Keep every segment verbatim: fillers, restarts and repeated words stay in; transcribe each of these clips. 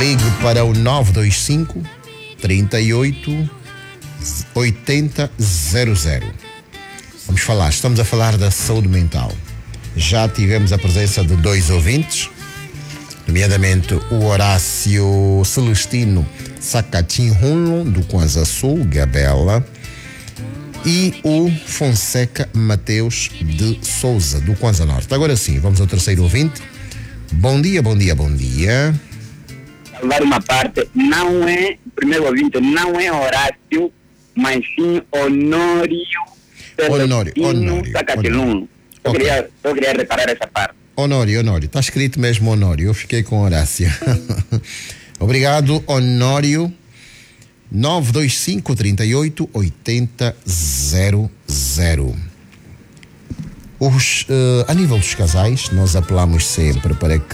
Ligue para o nove dois cinco, trinta e oito, oitenta zero zero. Vamos falar, estamos a falar da saúde mental. Já tivemos a presença de dois ouvintes, nomeadamente o Horácio Celestino Sacatinhunlo, do Kwanza Sul, Gabela, e o Fonseca Mateus de Souza, do Kwanza Norte. Agora sim, vamos ao terceiro ouvinte. Bom dia, bom dia, bom dia. Salvar uma parte, não é, o primeiro ouvinte, não é Horácio, mas sim Honório Honório, Honório, Sacatinhunlo. Eu, okay. queria, eu queria reparar essa parte. Honório, Honório, está escrito mesmo Honório, eu fiquei com Horácio. Obrigado, Honório. nove dois cinco, trinta e oito, oitenta zero zero. Os, uh, a nível dos casais, nós apelamos sempre para que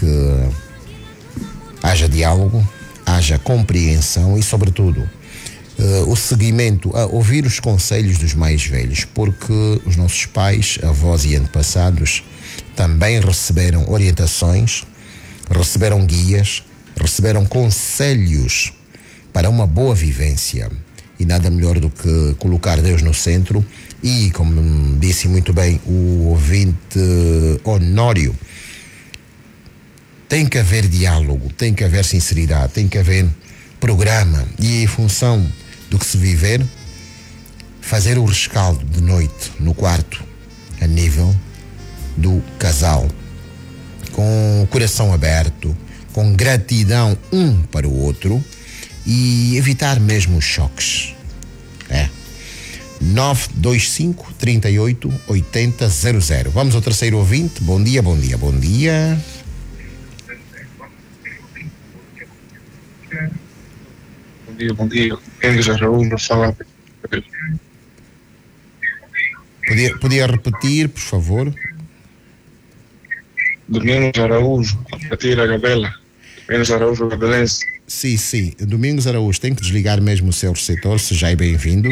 haja diálogo, haja compreensão e, sobretudo, uh, o seguimento, a ouvir os conselhos dos mais velhos, porque os nossos pais, avós e antepassados também receberam orientações, receberam guias, receberam conselhos para uma boa vivência, e nada melhor do que colocar Deus no centro. E, como disse muito bem o ouvinte Honório, tem que haver diálogo, tem que haver sinceridade, tem que haver programa, e em função do que se viver, fazer o rescaldo de noite no quarto, a nível do casal, com o coração aberto, com gratidão um para o outro, e evitar mesmo os choques. É. nove dois cinco, trinta e oito, oitenta zero zero. Vamos ao terceiro ouvinte. Bom dia, bom dia, bom dia. Bom dia, bom dia. Domingos Araújo, fala. Podia, podia repetir, por favor? Domingos Araújo, Catira Gabela. Domingos Araújo, Gabelense. Sim, sim. Domingos Araújo, tem que desligar mesmo o seu receptor. Seja bem-vindo.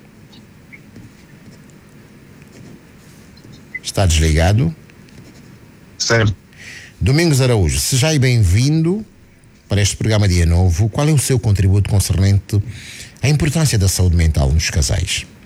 Está desligado? Certo. Domingos Araújo, seja bem-vindo para este programa Dia Novo. Qual é o seu contributo concernente à importância da saúde mental nos casais?